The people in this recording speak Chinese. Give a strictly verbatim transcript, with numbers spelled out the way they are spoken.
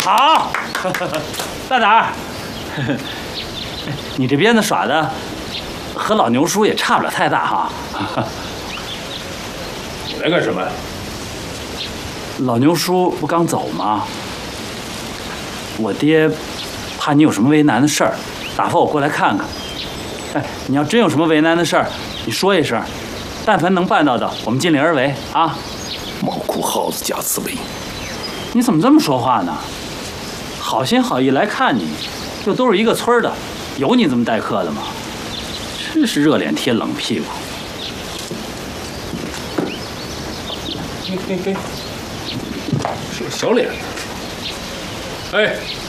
好，大胆儿，你这鞭子耍的和老牛叔也差不了太大哈。 你来干什么？ 老牛叔不刚走吗？我爹怕你有什么为难的事儿，打发我过来看看。哎，你要真有什么为难的事儿，你说一声，但凡能办到的，我们尽力而为啊。 猫哭耗子假刺猬， 你怎么这么说话呢？好心好意来看你，又都是一个村的，有你这么待客的吗？真是热脸贴冷屁股。 嘿嘿嘿，是个小脸。哎，